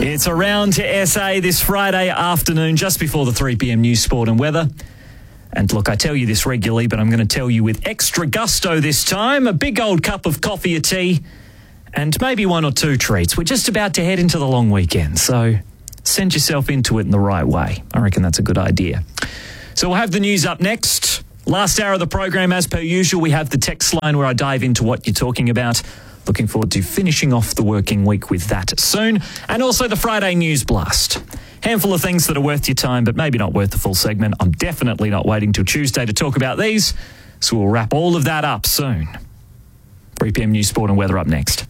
It's around to SA this Friday afternoon, just before the 3 p.m. news, sport and weather. And look, I tell you this regularly, but I'm going to tell you with extra gusto this time. A big old cup of coffee or tea and maybe one or two treats. We're just about to head into the long weekend, so send yourself into it in the right way. I reckon that's a good idea. So we'll have the news up next. Last hour of the program, as per usual, we have the text line where I dive into what you're talking about. Looking forward to finishing off the working week with that soon. And also the Friday News Blast. Handful of things that are worth your time, but maybe not worth the full segment. I'm definitely not waiting till Tuesday to talk about these, so we'll wrap all of that up soon. 3 p.m. news, sport and weather up next.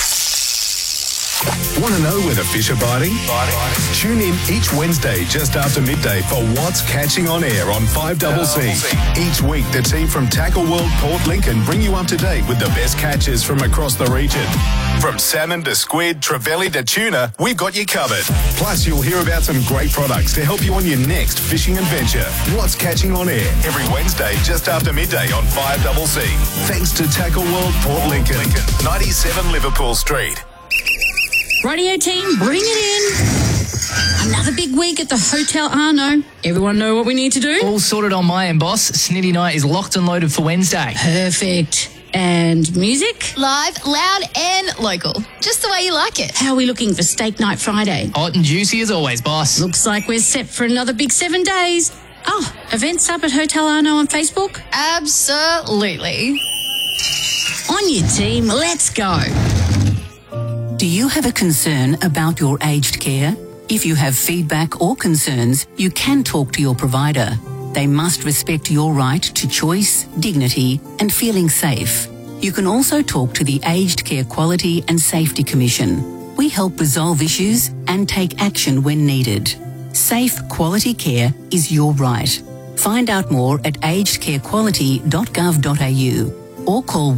Want to know where the fish are biting? Tune in each Wednesday just after midday for What's Catching on Air on 5CC. Each week, the team from Tackle World Port Lincoln bring you up to date with the best catches from across the region. From salmon to squid, trevally to tuna, we've got you covered. Plus, you'll hear about some great products to help you on your next fishing adventure. What's Catching on Air every Wednesday just after midday on 5CC. Thanks to Tackle World Port Lincoln, 97 Liverpool Street. Radio team, bring it in. Another big week at the Hotel Arno. Everyone know what we need to do? All sorted on my end, boss. Snitty Night is locked and loaded for Wednesday. Perfect. And music? Live, loud and local. Just the way you like it. How are we looking for Steak Night Friday? Hot and juicy as always, boss. Looks like we're set for another big 7 days. Oh, events up at Hotel Arno on Facebook? Absolutely. On your team, let's go. Do you have a concern about your aged care? If you have feedback or concerns, you can talk to your provider. They must respect your right to choice, dignity, and feeling safe. You can also talk to the Aged Care Quality and Safety Commission. We help resolve issues and take action when needed. Safe, quality care is your right. Find out more at agedcarequality.gov.au. or call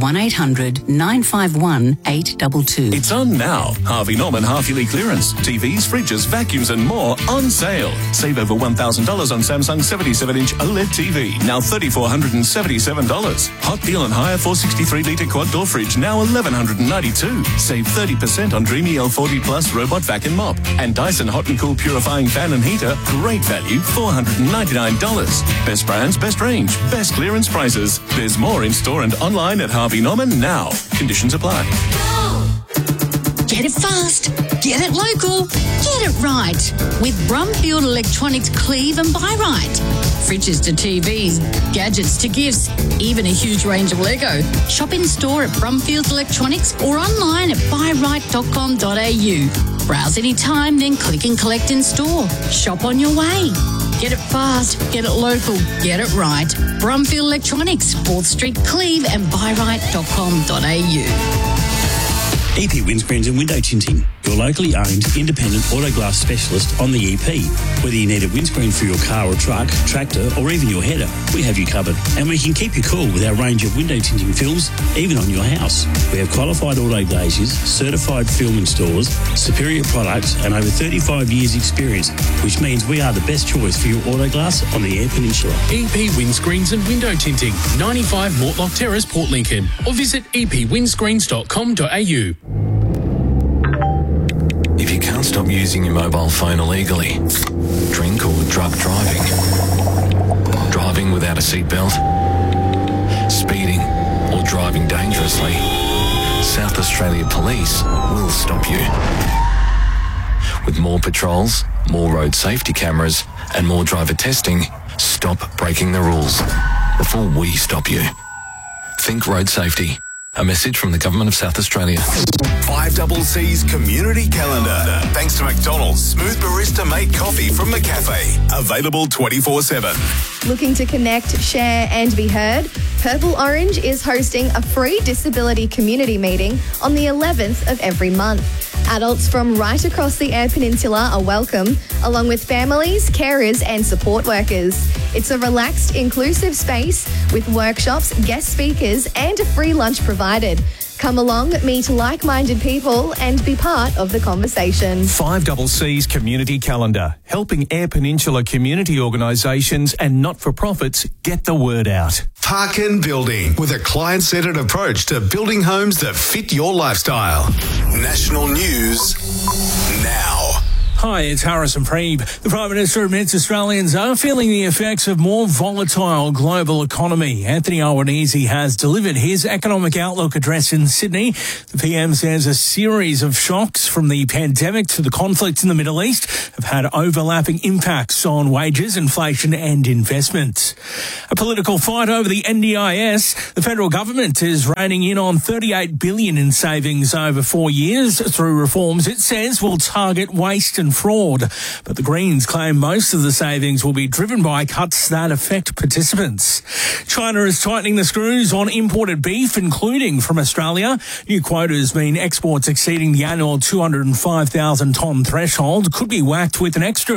1-800-951-822. It's on now. Harvey Norman half-yearly clearance. TVs, fridges, vacuums and more on sale. Save over $1,000 on Samsung 77-inch OLED TV, now $3,477. Hot deal on hire 463-litre quad-door fridge, now $1,192. Save 30% on Dreamy L40 Plus robot vacuum mop. And Dyson Hot and Cool purifying fan and heater, great value, $499. Best brands, best range, best clearance prices. There's more in store and online at Harvey Norman now. Conditions apply. Get it fast, get it local, get it right. With Brumfield Electronics Cleave and Buy Right. Fridges to TVs, gadgets to gifts, even a huge range of Lego. Shop in store at Brumfield Electronics or online at buyright.com.au. Browse anytime, then click and collect in store. Shop on your way. Get it fast, get it local, get it right. Brumfield Electronics, 4th Street, Cleve and buyright.com.au. EP Windscreens and Window Tinting, your locally owned independent auto glass specialist on the EP. Whether you need a windscreen for your car or truck, tractor or even your header, we have you covered. And we can keep you cool with our range of window tinting films, even on your house. We have qualified auto glaziers, certified film installers, superior products and over 35 years experience, which means we are the best choice for your auto glass on the Eyre Peninsula. EP Windscreens and Window Tinting, 95 Mortlock Terrace, Port Lincoln, or visit epwindscreens.com.au. If you can't stop using your mobile phone illegally, drink or drug driving, driving without a seatbelt, speeding or driving dangerously, South Australia Police will stop you. With more patrols, more road safety cameras and more driver testing, stop breaking the rules before we stop you. Think road safety. A message from the Government of South Australia. 5CC's Community Calendar. Thanks to McDonald's Smooth Barista Made Coffee from McCafe. Available 24/7. Looking to connect, share and be heard? Purple Orange is hosting a free disability community meeting on the 11th of every month. Adults from right across the Eyre Peninsula are welcome, along with families, carers and support workers. It's a relaxed, inclusive space with workshops, guest speakers and a free lunch provided. Come along, meet like-minded people and be part of the conversation. 5CC's Community Calendar, helping Eyre Peninsula community organisations and not-for-profits get the word out. Parkin Building, with a client-centred approach to building homes that fit your lifestyle. National news now. Hi, it's Harrison Preeb. The Prime Minister admits Australians are feeling the effects of more volatile global economy. Anthony Albanese has delivered his economic outlook address in Sydney. The PM says a series of shocks from the pandemic to the conflict in the Middle East have had overlapping impacts on wages, inflation and investment. A political fight over the NDIS. The federal government is reining in on $38 billion in savings over 4 years through reforms it says will target waste and fraud. But the Greens claim most of the savings will be driven by cuts that affect participants. China is tightening the screws on imported beef, including from Australia. New quotas mean exports exceeding the annual 205,000 tonne threshold could be whacked with an extra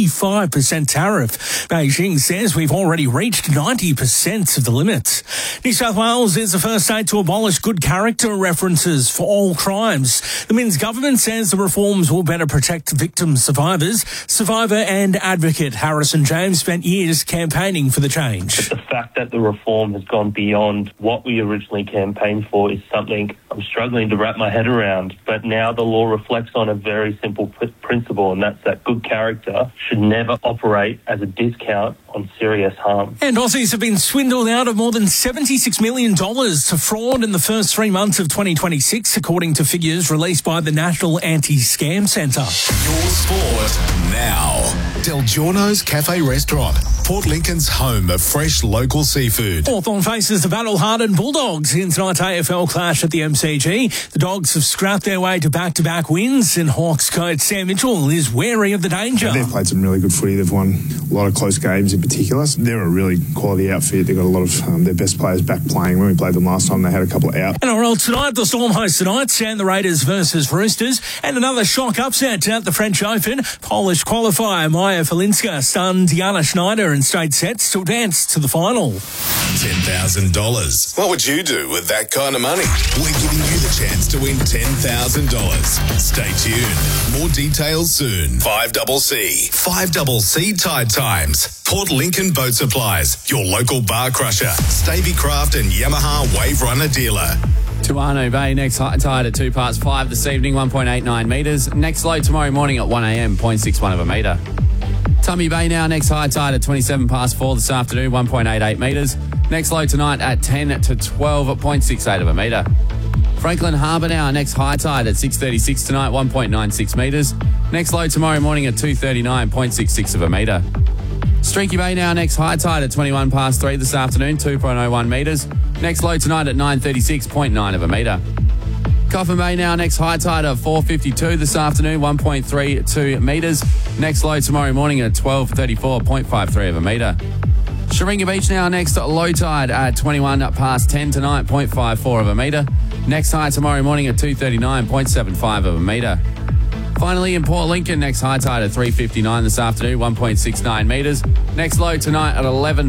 55% tariff. Beijing says we've already reached 90% of the limit. New South Wales is the first state to abolish good character references for all crimes. The Minns government says the reforms will better protect victim survivors. Survivor and advocate Harrison James spent years campaigning for the change. But the fact that the reform has gone beyond what we originally campaigned for is something I'm struggling to wrap my head around. But now the law reflects on a very simple principle, and that's that good character should never operate as a discount on serious harm. And Aussies have been swindled out of more than $76 million to fraud in the first 3 months of 2026, according to figures released by the National Anti-Scam Centre. Your sport now. Del Giorno's Cafe Restaurant, Port Lincoln's home of fresh local seafood. Hawthorn faces the battle-hardened Bulldogs in tonight's AFL clash at the MCG. The Dogs have scrapped their way to back-to-back wins, and Hawks coach Sam Mitchell is wary of the danger. They've played some really good footy. They've won a lot of close games in particular. They're a really quality outfit. They've got a lot of their best players back playing. When we played them last time, they had a couple out. NRL tonight, the Storm host tonight, and the Raiders versus Roosters. And another shock upset at the French Open. Polish qualifier Maya Falinska stunned Jana Schneider in straight sets to advance to the final. $10,000. What would you do with that kind of money? We're giving you the chance to win $10,000. Stay tuned. More details soon. 5CC. 5CC Tide Times. Port Lincoln Boat Supplies. Your local bar crusher. Stavey Craft and Yamaha Wave Runner dealer. To Arno Bay, next high tide at 5:02 this evening, 1.89 metres. Next low tomorrow morning at 1 a.m, 0.61 of a metre. Tummy Bay now, next high tide at 4:27 this afternoon, 1.88 metres. Next low tonight at 10 to 12 at 0.68 of a metre. Franklin Harbour now, next high tide at 6:36 tonight, 1.96 metres. Next low tomorrow morning at 2:39, 0.66 of a metre. Streaky Bay now, next high tide at 3 this afternoon, 2.01 metres. Next low tonight at 9:36, 0.9 of a metre. Coffin Bay now, next high tide at 4:52 this afternoon, 1.32 metres. Next low tomorrow morning at 12:34, 0.53 of a metre. Sharinga Beach now, next low tide at 10 tonight, 0.54 of a metre. Next high tomorrow morning at 2:39, 0.75 of a metre. Finally, in Port Lincoln, next high tide at 3:59 this afternoon, 1.69 metres. Next low tonight at 11,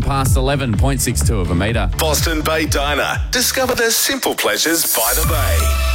0.62 of a metre. Boston Bay Diner. Discover the simple pleasures by the bay.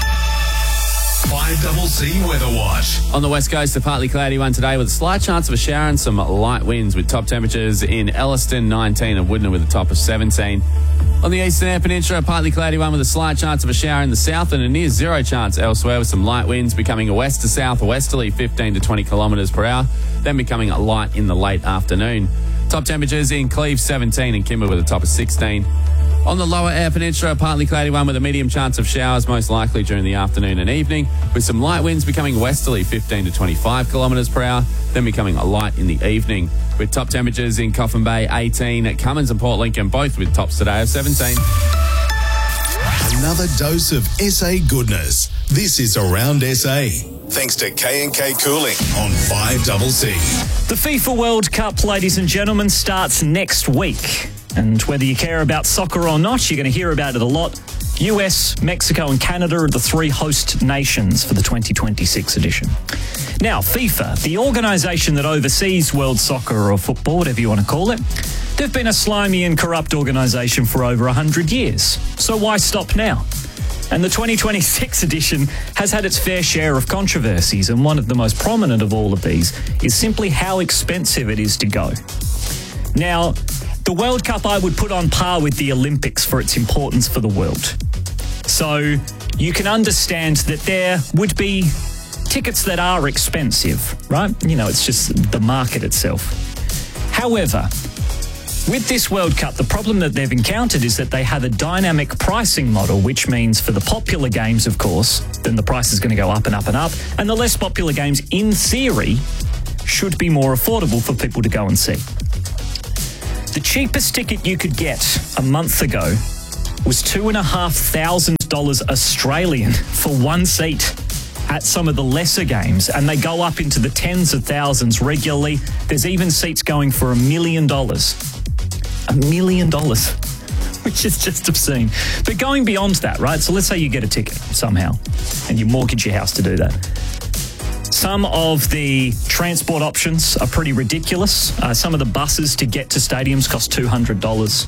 5CC Weather Watch. On the west coast, a partly cloudy one today with a slight chance of a shower and some light winds, with top temperatures in Elliston 19 and Woodner with a top of 17. On the eastern air peninsula, a partly cloudy one with a slight chance of a shower in the south and a near zero chance elsewhere, with some light winds becoming a west to south westerly 15 to 20 kilometres per hour, then becoming light in the late afternoon. Top temperatures in Cleve 17 and Kimber with a top of 16. On the lower air peninsula, a partly cloudy one with a medium chance of showers, most likely during the afternoon and evening, with some light winds becoming westerly 15 to 25 kilometres per hour, then becoming light in the evening, with top temperatures in Coffin Bay 18, at Cummins and Port Lincoln both with tops today of 17. Another dose of SA goodness. This is Around SA. Thanks to K&K Cooling on 5CC. The FIFA World Cup, ladies and gentlemen, starts next week. And whether you care about soccer or not, you're going to hear about it a lot. US, Mexico and Canada are the three host nations for the 2026 edition. Now, FIFA, the organisation that oversees world soccer or football, whatever you want to call it, they've been a slimy and corrupt organisation for over 100 years. So why stop now? And the 2026 edition has had its fair share of controversies, and one of the most prominent of all of these is simply how expensive it is to go. Now, the World Cup I would put on par with the Olympics for its importance for the world. So you can understand that there would be tickets that are expensive, right? You know, it's just the market itself. However, with this World Cup, the problem that they've encountered is that they have a dynamic pricing model, which means for the popular games, of course, then the price is going to go up and up and up. And the less popular games, in theory, should be more affordable for people to go and see. The cheapest ticket you could get a month ago was $2,500 Australian for one seat at some of the lesser games, and they go up into the tens of thousands regularly. There's even seats going for $1 million. $1 million, which is just obscene. But going beyond that, right? So let's say you get a ticket somehow and you mortgage your house to do that. Some of the transport options are pretty ridiculous. Some of the buses to get to stadiums cost $200.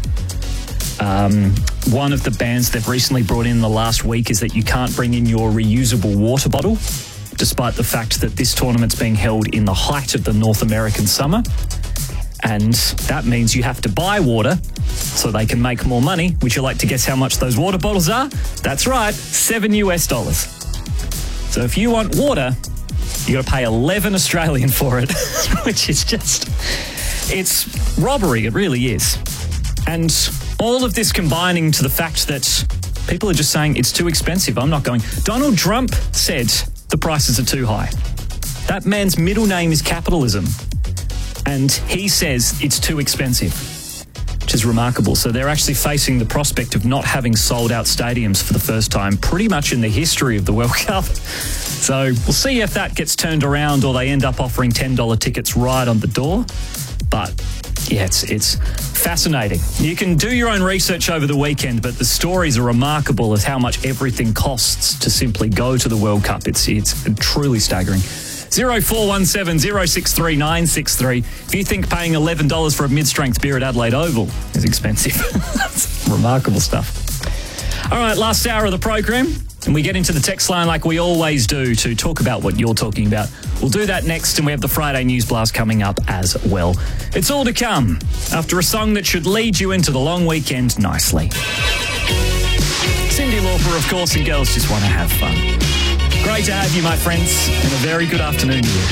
One of the bans they've recently brought in the last week is that you can't bring in your reusable water bottle, despite the fact that this tournament's being held in the height of the North American summer. And that means you have to buy water so they can make more money. Would you like to guess how much those water bottles are? That's right, $7. So if you want water, you got to pay 11 Australian for it, which is just, it's robbery. It really is. And all of this combining to the fact that people are just saying it's too expensive. I'm not going. Donald Trump said the prices are too high. That man's middle name is capitalism. And he says it's too expensive, which is remarkable. So they're actually facing the prospect of not having sold out stadiums for the first time pretty much in the history of the World Cup. So we'll see if that gets turned around or they end up offering $10 tickets right on the door. But yeah, it's fascinating. You can do your own research over the weekend, but the stories are remarkable as how much everything costs to simply go to the World Cup. It's truly staggering. 0417 063 963. If you think paying $11 for a mid-strength beer at Adelaide Oval is expensive, that's remarkable stuff. All right, last hour of the program, and we get into the text line like we always do to talk about what you're talking about. We'll do that next, and we have the Friday News Blast coming up as well. It's all to come after a song that should lead you into the long weekend nicely. Cyndi Lauper, of course, and Girls Just Want to Have Fun. Great to have you, my friends, and a very good afternoon to you.